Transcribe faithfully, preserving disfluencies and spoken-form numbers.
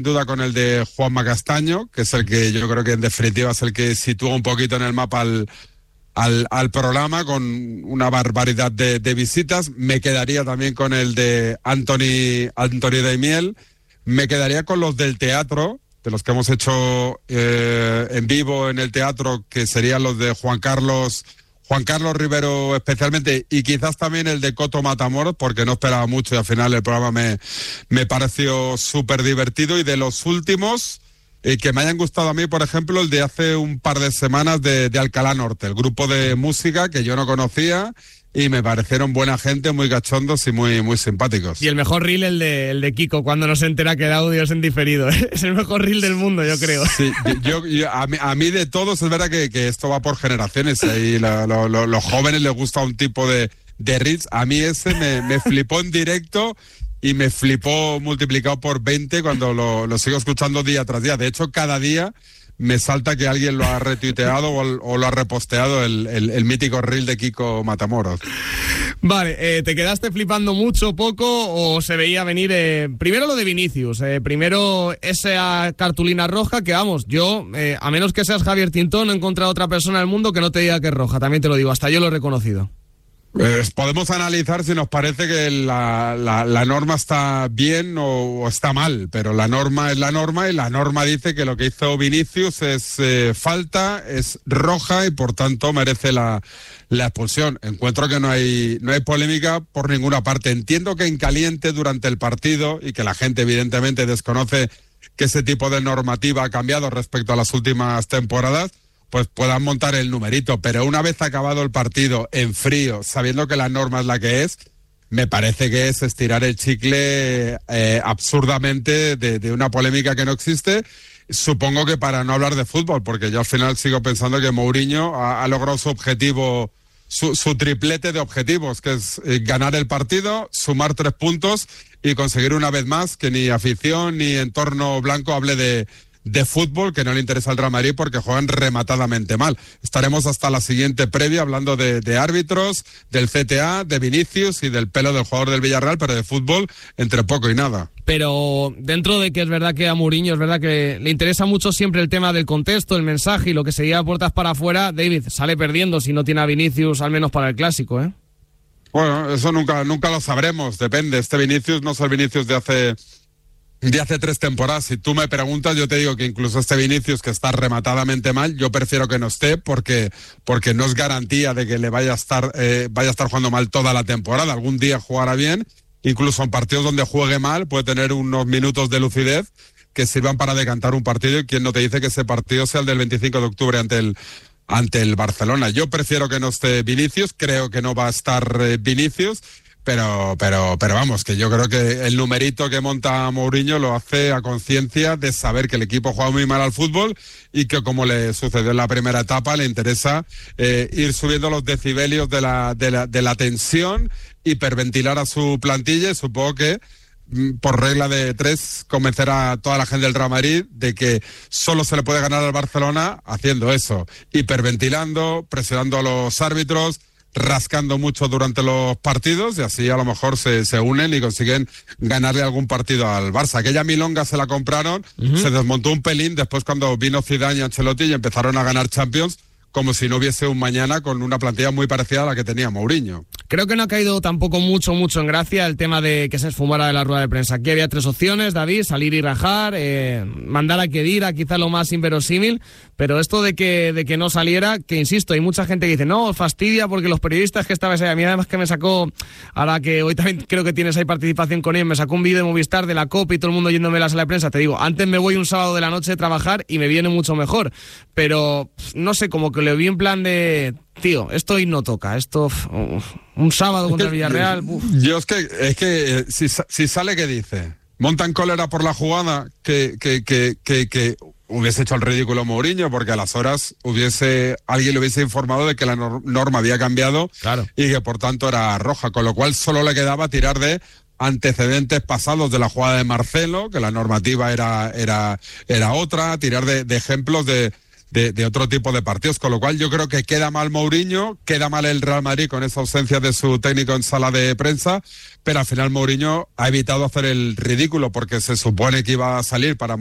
duda con el de Juanma Castaño, que es el que yo creo que en definitiva es el que sitúa un poquito en el mapa al, al, al programa, con una barbaridad de, de visitas. Me quedaría también con el de Anthony, Anthony Daimiel. Me quedaría con los del teatro, de los que hemos hecho eh, en vivo en el teatro, que serían los de Juan Carlos... Juan Carlos Rivero especialmente, y quizás también el de Coto Matamoros, porque no esperaba mucho y al final el programa me, me pareció súper divertido. Y de los últimos, eh, que me hayan gustado a mí, por ejemplo, el de hace un par de semanas de, de Alcalá Norte, el grupo de música que yo no conocía y me parecieron buena gente, muy cachondos y muy, muy simpáticos. Y el mejor reel, el de, el de Kiko, cuando no se entera que el audio es en diferido. Es el mejor reel del mundo, yo creo. Sí, yo, yo, a, mí, a mí de todos es verdad que, que esto va por generaciones. Ahí la, lo, lo, los jóvenes les gusta un tipo de, de reels. A mí ese me, me flipó en directo y me flipó multiplicado por veinte cuando lo, lo sigo escuchando día tras día. De hecho, cada día me salta que alguien lo ha retuiteado o, o lo ha reposteado, el, el, el mítico reel de Kiko Matamoros. Vale, eh, ¿te quedaste flipando mucho, poco, o se veía venir eh, primero lo de Vinicius, eh, primero esa cartulina roja que, vamos, yo, eh, a menos que seas Javier Tintón, no he encontrado otra persona en el mundo que no te diga que es roja, también te lo digo, hasta yo lo he reconocido. Pues podemos analizar si nos parece que la, la, la norma está bien o, o está mal, pero la norma es la norma y la norma dice que lo que hizo Vinicius es eh, falta, es roja y por tanto merece la, la expulsión. Encuentro que no hay, no hay polémica por ninguna parte. Entiendo que en caliente durante el partido y que la gente evidentemente desconoce que ese tipo de normativa ha cambiado respecto a las últimas temporadas, pues puedan montar el numerito, pero una vez acabado el partido en frío, sabiendo que la norma es la que es, me parece que es estirar el chicle eh, absurdamente de, de una polémica que no existe. Supongo que para no hablar de fútbol, porque yo al final sigo pensando que Mourinho ha, ha logrado su objetivo, su, su triplete de objetivos, que es eh, ganar el partido, sumar tres puntos y conseguir una vez más que ni afición ni entorno blanco hable de de fútbol, que no le interesa al Real Madrid porque juegan rematadamente mal. Estaremos hasta la siguiente previa hablando de, de árbitros, del C T A, de Vinicius y del pelo del jugador del Villarreal, pero de fútbol entre poco y nada. Pero dentro de que es verdad que a Mourinho es verdad que le interesa mucho siempre el tema del contexto, el mensaje y lo que se lleva puertas para afuera, David sale perdiendo si no tiene a Vinicius, al menos para el clásico, ¿eh? Bueno, eso nunca, nunca lo sabremos, depende. Este Vinicius no es el Vinicius de hace... de hace tres temporadas. Si tú me preguntas, yo te digo que incluso este Vinicius, que está rematadamente mal, yo prefiero que no esté porque, porque no es garantía de que le vaya a estar, eh, vaya a estar jugando mal toda la temporada. Algún día jugará bien, incluso en partidos donde juegue mal, puede tener unos minutos de lucidez que sirvan para decantar un partido, y quien no te dice que ese partido sea el del veinticinco de octubre ante el, ante el Barcelona. Yo prefiero que no esté Vinicius, creo que no va a estar eh, Vinicius, Pero, pero, pero vamos, que yo creo que el numerito que monta Mourinho lo hace a conciencia de saber que el equipo juega muy mal al fútbol y que, como le sucedió en la primera etapa, le interesa eh, ir subiendo los decibelios de la, de la, de la tensión, hiperventilar a su plantilla, y supongo que por regla de tres convencer a toda la gente del Real Madrid de que solo se le puede ganar al Barcelona haciendo eso, hiperventilando, presionando a los árbitros, rascando mucho durante los partidos, y así a lo mejor se, se unen y consiguen ganarle algún partido al Barça. Aquella milonga se la compraron, uh-huh. Se desmontó un pelín después cuando vino Zidane y Ancelotti y empezaron a ganar Champions como si no hubiese un mañana, con una plantilla muy parecida a la que tenía Mourinho. Creo que no ha caído tampoco mucho, mucho en gracia el tema de que se esfumara de la rueda de prensa. Aquí había tres opciones, David: salir y rajar, eh, mandar a Khedira, quizá lo más inverosímil, pero esto de que, de que no saliera, que insisto, hay mucha gente que dice, no, fastidia porque los periodistas que estabais ahí, a mí además que me sacó, ahora que hoy también creo que tienes ahí participación con él, me sacó un vídeo de Movistar de la Copa y todo el mundo yéndome a la sala de prensa. Te digo, antes me voy un sábado de la noche a trabajar y me viene mucho mejor, pero no sé, como que le vi en plan de, tío, esto hoy no toca, esto uf, un sábado contra el Villarreal. Uf. Yo es que, es que eh, si, si sale, ¿qué dice? Montan cólera por la jugada, que, que, que, que, que hubiese hecho el ridículo Mourinho, porque a las horas hubiese alguien le hubiese informado de que la norma había cambiado, claro, y que por tanto era roja, con lo cual solo le quedaba tirar de antecedentes pasados de la jugada de Marcelo, que la normativa era, era, era otra, tirar de, de ejemplos de de, de otro tipo de partidos, con lo cual yo creo que queda mal Mourinho, queda mal el Real Madrid con esa ausencia de su técnico en sala de prensa, pero al final Mourinho ha evitado hacer el ridículo porque se supone que iba a salir para